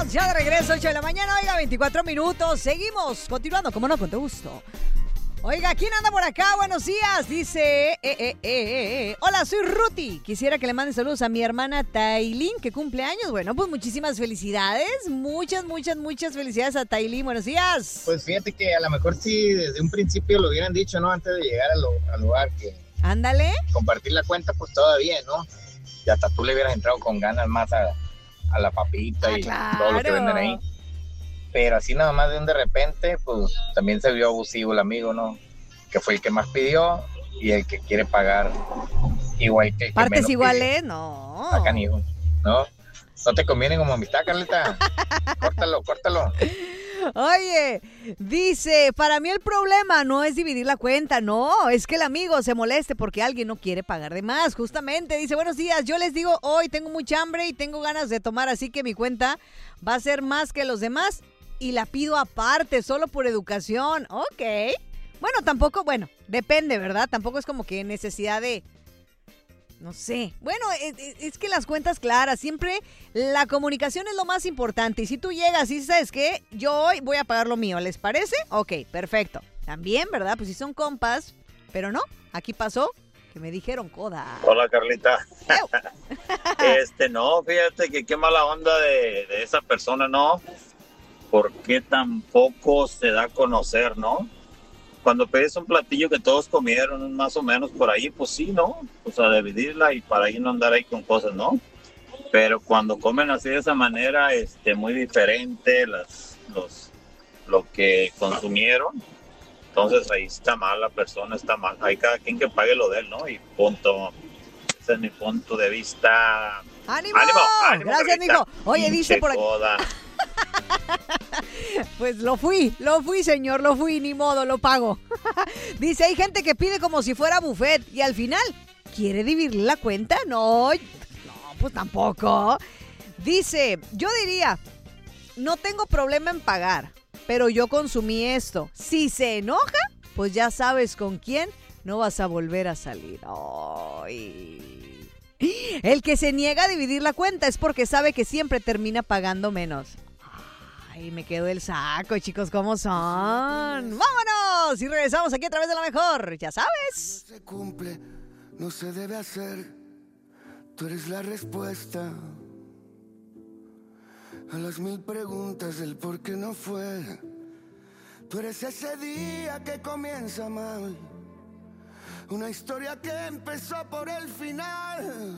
estamos ya de regreso, 8 de la mañana, oiga, 24 minutos. Seguimos, continuando, como no, con todo gusto. Oiga, ¿quién anda por acá? Buenos días. Dice, hola, soy Ruti. Quisiera que le mande saludos a mi hermana Tailín, que cumple años. Bueno, pues muchísimas felicidades. Muchas felicidades a Tailín. Buenos días. Pues fíjate que a lo mejor sí desde un principio lo hubieran dicho, ¿no? Antes de llegar al lugar, que ándale. Compartir la cuenta, pues todavía, ¿no? Y hasta tú le hubieras entrado con ganas más a la papita y claro. todo lo que venden ahí. Pero así nada más de repente, pues también se vio abusivo el amigo, ¿no? Que fue el que más pidió y el que quiere pagar igual que el que partes menos iguales, pidió. no. Acá ni uno, ¿no? No te conviene como amistad, Carlita. Córtalo. Oye, dice, para mí el problema no es dividir la cuenta, no, es que el amigo se moleste porque alguien no quiere pagar de más, justamente. Dice, buenos días, yo les digo, hoy tengo mucha hambre y tengo ganas de tomar, así que mi cuenta va a ser más que los demás y la pido aparte, solo por educación. Ok. Bueno, tampoco, depende, ¿verdad? Tampoco es como que necesidad de... No sé. Bueno, es que las cuentas claras, siempre la comunicación es lo más importante. Y si tú llegas y sabes que yo hoy voy a pagar lo mío, ¿les parece? Ok, perfecto. También, ¿verdad? Pues si son compas, pero no, aquí pasó que me dijeron coda. Hola, Carlita. No, fíjate que qué mala onda de esa persona, ¿no? ¿Por qué tampoco se da a conocer, no? Cuando pides un platillo que todos comieron más o menos por ahí, pues sí, ¿no? O sea, dividirla y para ahí no andar ahí con cosas, ¿no? Pero cuando comen así de esa manera, muy diferente lo que consumieron, entonces ahí está mal, la persona está mal. Hay cada quien que pague lo de él, ¿no? Y punto. Ese es mi punto de vista. ¡Ánimo! Gracias, Carlita. mijo. Oye, dice por aquí. Coda. Pues lo fui, señor, lo fui, ni modo, lo pago. Dice, hay gente que pide como si fuera buffet y al final, ¿quiere dividir la cuenta? No, pues tampoco. Dice, yo diría, no tengo problema en pagar, pero yo consumí esto. Si se enoja, pues ya sabes con quién no vas a volver a salir. Ay. El que se niega a dividir la cuenta es porque sabe que siempre termina pagando menos. Ay, me quedó el saco, chicos, ¿cómo son? ¡Vámonos! Y regresamos aquí a través de la mejor, ya sabes. No se cumple, no se debe hacer. Tú eres la respuesta a las 1000 preguntas del por qué no fue. Tú eres ese día que comienza mal, una historia que empezó por el final.